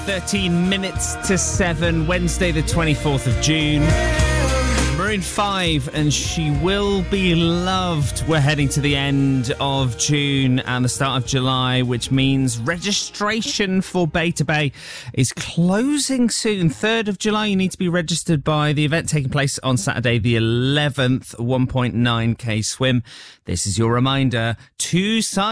13 minutes to 7, Wednesday the 24th of June. Maroon 5 and She Will Be Loved. We're heading to the end of June and the start of July, which means registration for Beta Bay is closing soon. 3rd of July, you need to be registered by the event taking place on Saturday the 11th, 1.9k swim. This is your reminder to sign